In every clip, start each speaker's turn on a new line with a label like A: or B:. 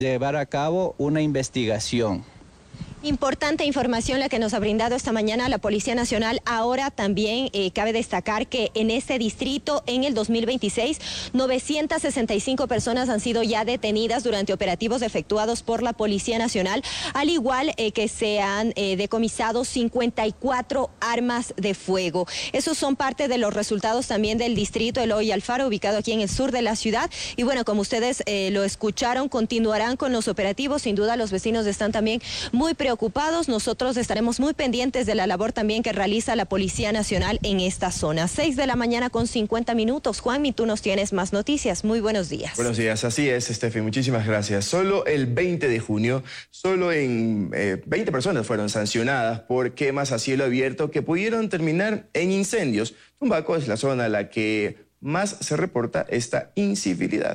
A: llevar a cabo una investigación.
B: Importante información la que nos ha brindado esta mañana la Policía Nacional. Ahora también cabe destacar que en este distrito, en el 2026, 965 personas han sido ya detenidas durante operativos efectuados por la Policía Nacional, al igual que se han decomisado 54 armas de fuego. Esos son parte de los resultados también del distrito Eloy Alfaro, ubicado aquí en el sur de la ciudad. Y bueno, como ustedes lo escucharon, continuarán con los operativos. Sin duda los vecinos están también muy preocupados. Nosotros estaremos muy pendientes de la labor también que realiza la Policía Nacional en esta zona. 6 de la mañana con 50 minutos. Juanmi, tú nos tienes más noticias. Muy buenos días.
C: Buenos días, así es, Steffi, muchísimas gracias. Solo el 20 de junio, solo en 20 personas fueron sancionadas por quemas a cielo abierto que pudieron terminar en incendios. Tumbaco es la zona a la que más se reporta esta incivilidad.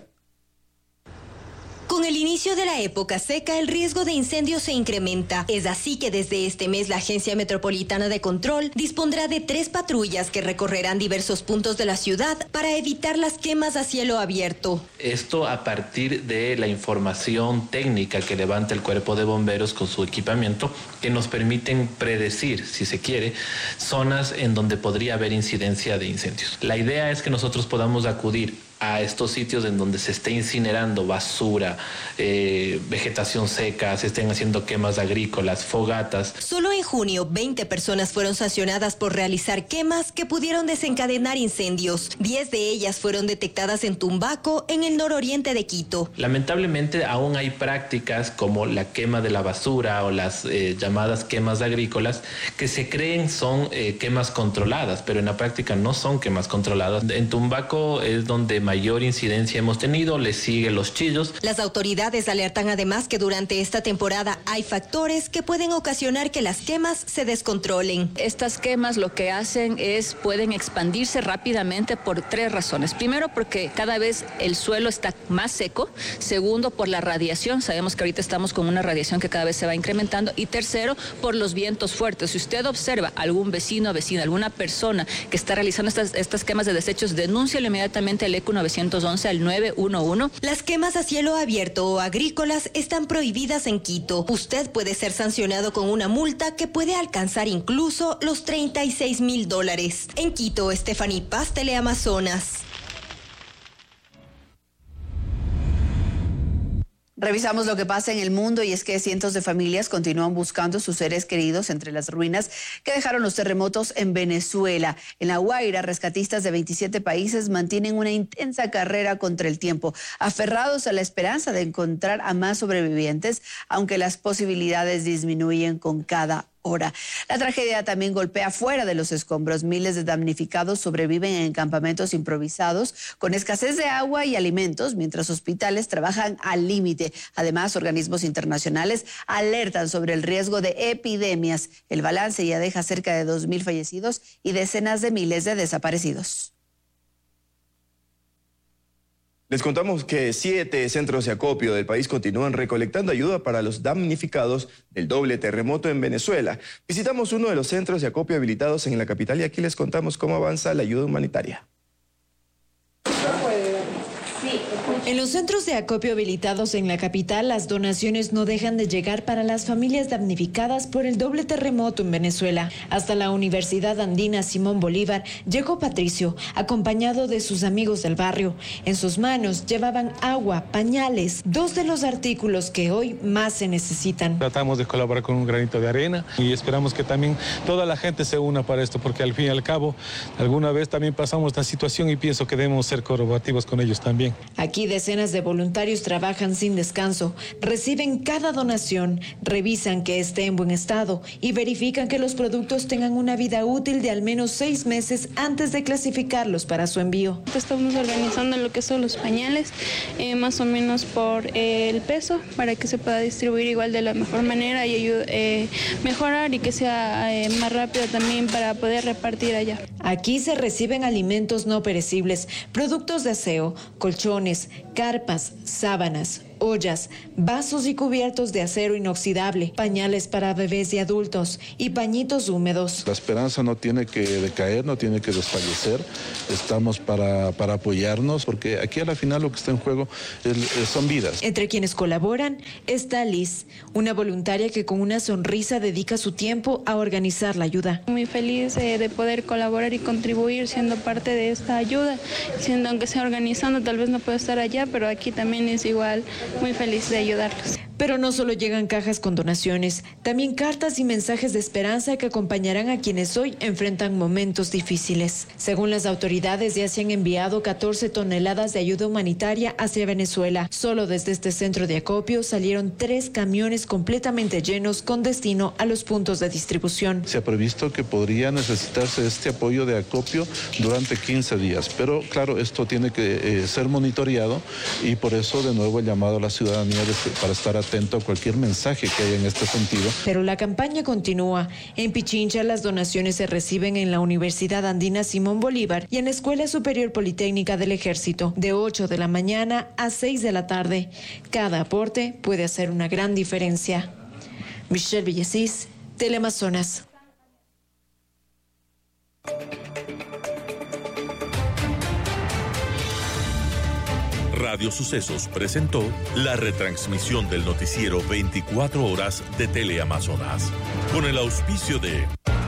B: Con el inicio de la época seca, el riesgo de incendios se incrementa. Es así que desde este mes la Agencia Metropolitana de Control dispondrá de 3 patrullas que recorrerán diversos puntos de la ciudad para evitar las quemas a cielo abierto.
D: Esto a partir de la información técnica que levanta el Cuerpo de Bomberos con su equipamiento, que nos permiten predecir, si se quiere, zonas en donde podría haber incidencia de incendios. La idea es que nosotros podamos acudir a estos sitios en donde se esté incinerando basura, vegetación seca, se estén haciendo quemas agrícolas, fogatas.
B: Solo en junio, 20 personas fueron sancionadas por realizar quemas que pudieron desencadenar incendios. 10 de ellas fueron detectadas en Tumbaco, en el nororiente de Quito.
D: Lamentablemente aún hay prácticas como la quema de la basura o las llamadas quemas agrícolas que se creen son quemas controladas, pero en la práctica no son quemas controladas. En Tumbaco es donde mayor incidencia hemos tenido, le siguen Los Chillos.
B: Las autoridades alertan además que durante esta temporada hay factores que pueden ocasionar que las quemas se descontrolen.
E: Estas quemas lo que hacen es pueden expandirse rápidamente por 3 razones. Primero, porque cada vez el suelo está más seco. Segundo, por la radiación. Sabemos que ahorita estamos con una radiación que cada vez se va incrementando. Y tercero, por los vientos fuertes. Si usted observa algún vecino o vecina, alguna persona que está realizando estas quemas de desechos, denúncialo inmediatamente al ECU 911 al 911.
B: Las quemas a cielo abierto o agrícolas están prohibidas en Quito. Usted puede ser sancionado con una multa que puede alcanzar incluso los $36,000. En Quito, Stephanie Paz, Teleamazonas.
F: Revisamos lo que pasa en el mundo y es que cientos de familias continúan buscando sus seres queridos entre las ruinas que dejaron los terremotos en Venezuela. En La Guaira, rescatistas de 27 países mantienen una intensa carrera contra el tiempo, aferrados a la esperanza de encontrar a más sobrevivientes, aunque las posibilidades disminuyen con cada hora. La tragedia también golpea fuera de los escombros. Miles de damnificados sobreviven en campamentos improvisados con escasez de agua y alimentos, mientras hospitales trabajan al límite. Además, organismos internacionales alertan sobre el riesgo de epidemias. El balance ya deja cerca de 2,000 fallecidos y decenas de miles de desaparecidos.
C: Les contamos que 7 centros de acopio del país continúan recolectando ayuda para los damnificados del doble terremoto en Venezuela. Visitamos uno de los centros de acopio habilitados en la capital y aquí les contamos cómo avanza la ayuda humanitaria.
G: En los centros de acopio habilitados en la capital, las donaciones no dejan de llegar para las familias damnificadas por el doble terremoto en Venezuela. Hasta la Universidad Andina Simón Bolívar llegó Patricio, acompañado de sus amigos del barrio. En sus manos llevaban agua, pañales, 2 de los artículos que hoy más se necesitan.
H: Tratamos de colaborar con un granito de arena y esperamos que también toda la gente se una para esto, porque al fin y al cabo, alguna vez también pasamos esta situación y pienso que debemos ser colaborativos con ellos también.
G: Aquí decenas de voluntarios trabajan sin descanso, reciben cada donación, revisan que esté en buen estado y verifican que los productos tengan una vida útil de al menos 6 meses antes de clasificarlos para su envío.
I: Estamos organizando lo que son los pañales, más o menos por el peso, para que se pueda distribuir igual de la mejor manera y mejorar y que sea más rápido también para poder repartir allá.
G: Aquí se reciben alimentos no perecibles, productos de aseo, colchones, carpas, sábanas, ollas, vasos y cubiertos de acero inoxidable, pañales para bebés y adultos y pañitos húmedos.
J: La esperanza no tiene que decaer, no tiene que desfallecer. Estamos para apoyarnos, porque aquí a la final lo que está en juego son vidas.
G: Entre quienes colaboran está Liz, una voluntaria que con una sonrisa dedica su tiempo a organizar la ayuda.
I: Muy feliz de poder colaborar y contribuir siendo parte de esta ayuda, siendo aunque sea organizando, tal vez no puedo estar allá, pero aquí también es igual, muy feliz de ayudarlos.
G: Pero no solo llegan cajas con donaciones, también cartas y mensajes de esperanza que acompañarán a quienes hoy enfrentan momentos difíciles. Según las autoridades, ya se han enviado 14 toneladas de ayuda humanitaria hacia Venezuela. Solo desde este centro de acopio salieron 3 camiones completamente llenos con destino a los puntos de distribución.
J: Se ha previsto que podría necesitarse este apoyo de acopio durante 15 días, pero claro, esto tiene que ser monitoreado y por eso de nuevo el llamado a la ciudadanía para estar atento a cualquier mensaje que haya en este sentido.
G: Pero la campaña continúa. En Pichincha las donaciones se reciben en la Universidad Andina Simón Bolívar y en la Escuela Superior Politécnica del Ejército, de 8 de la mañana a 6 de la tarde. Cada aporte puede hacer una gran diferencia. Michelle Villasís, Teleamazonas.
K: Radio Sucesos presentó la retransmisión del noticiero 24 horas de Teleamazonas, con el auspicio de